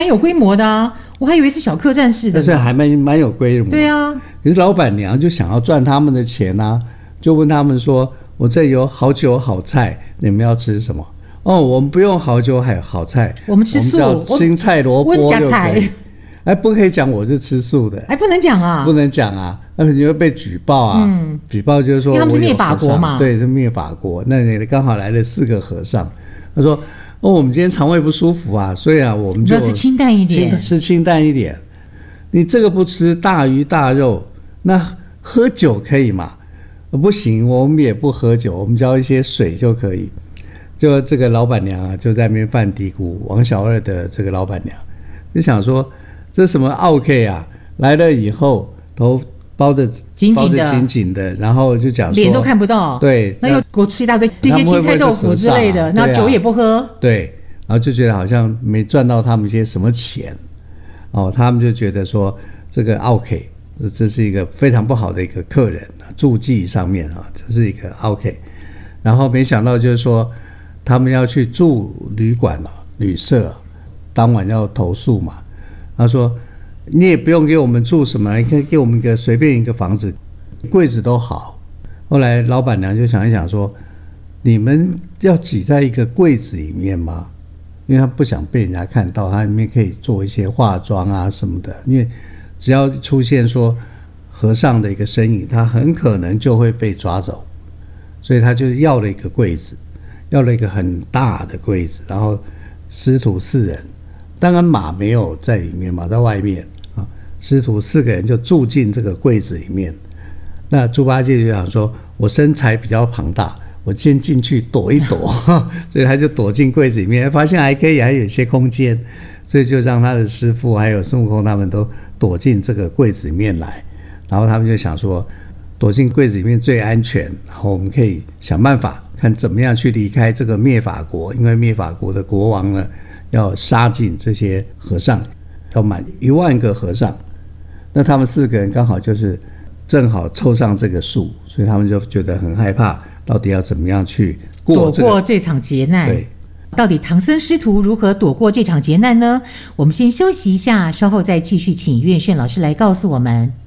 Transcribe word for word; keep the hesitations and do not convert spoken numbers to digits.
蛮有规模的啊，我还以为是小客栈式的， 但是还蛮蛮有规模。 对啊， 可是老板娘就想要赚他们的钱啊，就问他们说：“我这有好酒好菜，你们要吃什么？”哦，我们不用好酒还有好菜， 我们吃素， 我们叫青菜萝卜就可以。哎，不可以讲我是吃素的， 哎，不能讲啊， 不能讲啊，那你会被举报啊。嗯，举报就是说， 因为他们是灭法国嘛， 对，是灭法国。那你刚好来了四个和尚，他说：“哦，我们今天肠胃不舒服啊，所以啊，我们就吃清淡一点， 吃清淡一点。你这个不吃大鱼大肉，那喝酒可以吗？不行，我们也不喝酒，我们浇一些水就可以。”就这个老板娘啊，就在那边犯嘀咕。王小二的这个老板娘就想说，这什么奥 K 啊，来了以后头包的紧紧的， 紧紧的，然后就讲说脸都看不到， 对， 那又给我吃一大堆这些青菜豆腐之类的，然后酒也不喝， 对，然后就觉得好像没赚到他们一些什么钱哦，他们就觉得说这个奥 K 这是一个非常不好的一个客人啊，注记上面啊，这是一个奥 K， 然后没想到就是说。他们要去住旅馆了，旅社，当晚要投诉嘛。他说：“你也不用给我们住什么，你可以给我们一个随便一个房子，柜子都好。”后来老板娘就想一想说：“你们要挤在一个柜子里面吗？”因为他不想被人家看到，他里面可以做一些化妆啊什么的。因为只要出现说和尚的一个身影，他很可能就会被抓走，所以他就要了一个柜子。要了一个很大的柜子，然后师徒四人，当然马没有在里面，马在外面啊。师徒四个人就住进这个柜子里面。那猪八戒就想说：“我身材比较庞大，我先进去躲一躲。”所以他就躲进柜子里面，发现还可以，还有一些空间，所以就让他的师父还有孙悟空他们都躲进这个柜子里面来。然后他们就想说，躲进柜子里面最安全，然后我们可以想办法。看怎么样去离开这个灭法国，因为灭法国的国王呢，要杀尽这些和尚，要满一万个和尚。那他们四个人刚好就是正好凑上这个数，所以他们就觉得很害怕，到底要怎么样去过、这个、 躲过这场劫难？ 对， 到底唐僧师徒如何躲过这场劫难呢？我们先休息一下，稍后再继续请岳炫老师来告诉我们。